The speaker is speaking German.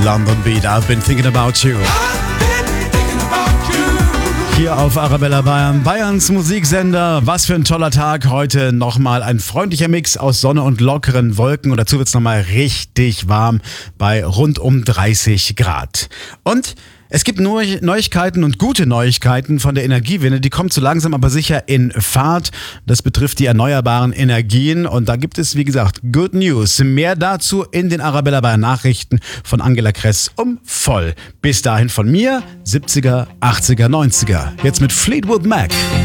London Beat, I've been thinking about you. Hier auf Arabella Bayern, Bayerns Musiksender. Was für ein toller Tag. Heute nochmal ein freundlicher Mix aus Sonne und lockeren Wolken. Und dazu wird es nochmal richtig warm bei rund um 30 Grad. Und es gibt Neuigkeiten und gute Neuigkeiten von der Energiewende. Die kommt so langsam aber sicher in Fahrt. Das betrifft die erneuerbaren Energien. Und da gibt es, wie gesagt, Good News. Mehr dazu in den Arabella Bayern Nachrichten von Angela Kress um voll. Bis dahin von mir, 70er, 80er, 90er. Jetzt mit Fleetwood Mac.